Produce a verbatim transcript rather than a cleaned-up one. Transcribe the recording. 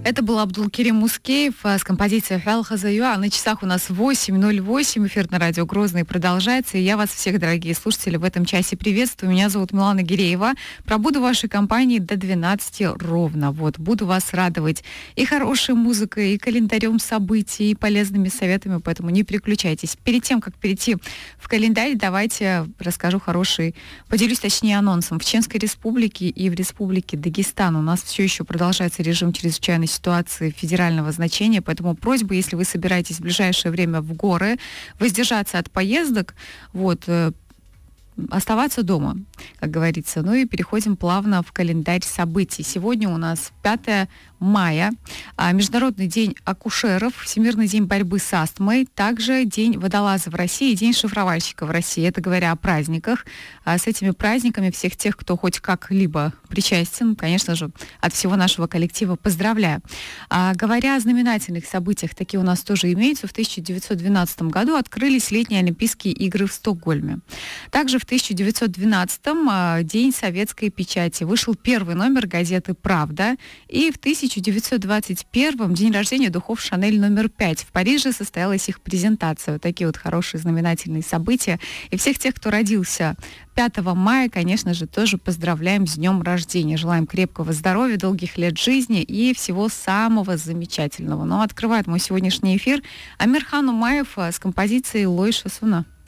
Это был Абдулкерим Мускеев с композицией «Хэл Хазаюа». На часах у нас восемь ноль восемь. Эфир на радио Грозный продолжается. И я вас всех, дорогие слушатели, в этом часе приветствую. Меня зовут Милана Гиреева. Пробуду в вашей компании до двенадцати ровно. Вот, буду вас радовать и хорошей музыкой, и календарем событий, и полезными советами, поэтому не переключайтесь. Перед тем, как перейти в календарь, давайте расскажу хороший, поделюсь точнее анонсом. В Чеченской Республике и в Республике Дагестан у нас все еще продолжается режим чрезвычайной ситуации федерального значения, поэтому просьба, если вы собираетесь в ближайшее время в горы, воздержаться от поездок, вот, оставаться дома, как говорится. Ну и переходим плавно в календарь событий. Сегодня у нас пятое мая, Международный день акушеров, Всемирный день борьбы с астмой, также День водолаза в России и День шифровальщика в России. Это говоря о праздниках. С этими праздниками всех тех, кто хоть как-либо причастен, конечно же, от всего нашего коллектива поздравляю. А, говоря о знаменательных событиях, такие у нас тоже имеются. В тысяча девятьсот двенадцатом году открылись летние Олимпийские игры в Стокгольме. Также в тысяча девятьсот двенадцатом а, День советской печати. Вышел первый номер газеты «Правда». И в тысяча девятьсот двадцать первом день рождения духов «Шанель» номер пять. В Париже состоялась их презентация. Вот такие вот хорошие знаменательные события. И всех тех, кто родился пятого мая, конечно же, тоже поздравляем с днем рождения. Желаем крепкого здоровья, долгих лет жизни и всего самого замечательного. Ну, открывает мой сегодняшний эфир Амирхан Умаев с композицией «Лой Шасуна».